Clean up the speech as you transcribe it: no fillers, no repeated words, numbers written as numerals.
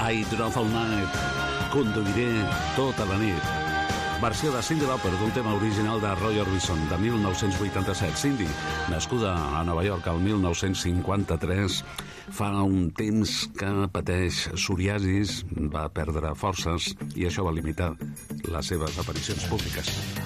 I Drove All Night. Conduiré tota la nit. Versió de Cyndi Lauper d'un tema original de Roy Orbison de 1987. Cyndi, nascuda a Nova York el 1953, fa un temps que pateix psoriasis, va perdre forces i això va limitar les seves aparicions públiques.